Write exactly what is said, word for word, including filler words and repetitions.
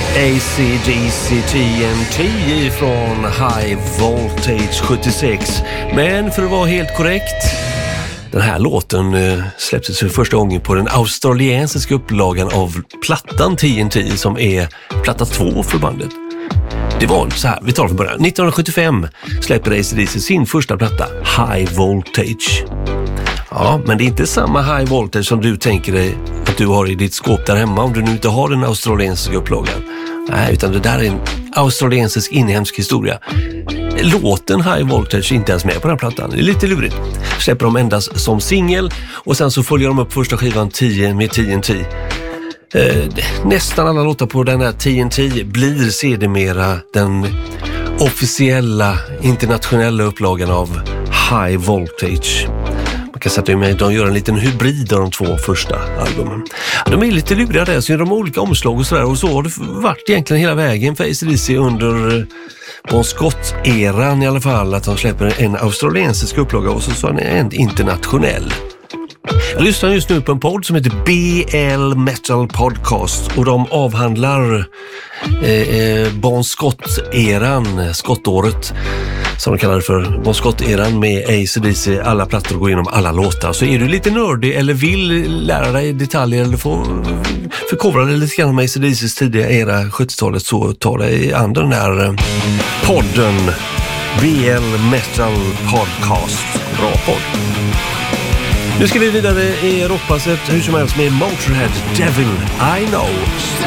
A C D C T N T från High Voltage sjuttiosex. Men för att vara helt korrekt, den här låten släpptes för första gången på den australiensiska upplagan av plattan T N T som är platta två för bandet. Det var så här, vi tar från början. nittonhundrasjuttiofem släppte A C D C sin första platta, High Voltage. Ja, men det är inte samma High Voltage som du tänker dig att du har i ditt skåp där hemma om du nu inte har den australiensiska upplagan. Nej, utan det där är en australiensisk inhemsk historia. Låten High Voltage är inte ens med på den här plattan. Det är lite lurigt. Släpper de endast som singel och sen så följer de upp första skivan tio med T N T. Eh, nästan alla låtar på den här T N T blir sedermera den officiella internationella upplagan av High Voltage. Man kan sätta med, de gör en liten hybrid av de två första albumen. De är lite luriga där, så gör de olika omslag och sådär. Och så har det varit egentligen hela vägen för A C D C under Bon Scott-eran i alla fall. Att de släpper en australiensisk upplaga och så, så är en internationell. Jag lyssnar just nu på en podd som heter B L Metal Podcast och de avhandlar eh, Bon Scott-eran, skottåret som de kallar det för, Bon Scott-eran med A C D C, alla plattor och går igenom alla låtar. Så är du lite nördig eller vill lära dig detaljer eller få förkovra dig lite grann med A C D C:s tidiga era sjuttiotalet, så ta dig an den här podden B L Metal Podcast. Bra podd. Nu ska vi vidare i rockpasset hur som helst med Motorhead, Devil I Know.